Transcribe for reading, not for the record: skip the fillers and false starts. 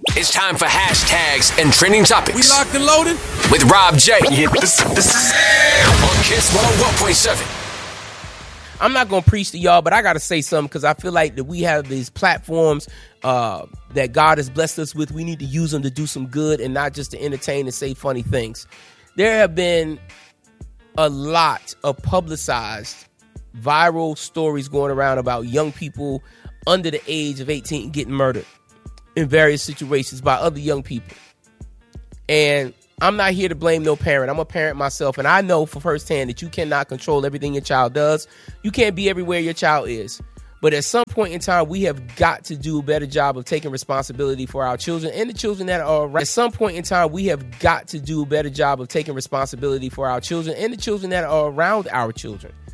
It's time for hashtags and trending topics. We locked and loaded with Rob J. Yeah, this is on Kiss 101.7. I'm not going to preach to y'all, but I got to say something because I feel like that we have these platforms that God has blessed us with. We need to use them to do some good and not just to entertain and say funny things. There have been a lot of publicized viral stories going around about young people under the age of 18 getting murdered in various situations by other young people. And I'm not here to blame no parent. I'm a parent myself, and I know for firsthand that you cannot control everything your child does. You can't be everywhere your child is. But at some point in time, we have got to do a better job of taking responsibility for our children and the children that are around. At some point in time, we have got to do a better job of taking responsibility for our children and the children that are around our children.